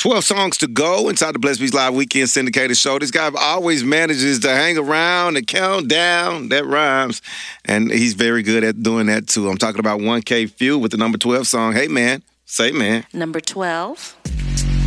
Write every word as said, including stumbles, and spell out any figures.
twelve songs to go inside the Blessed Beats Live Weekend Syndicated Show. This guy always manages to hang around and count down. That rhymes. And he's very good at doing that, too. I'm talking about one K Phew with the number twelve song. Hey, man. Say, man. Number twelve.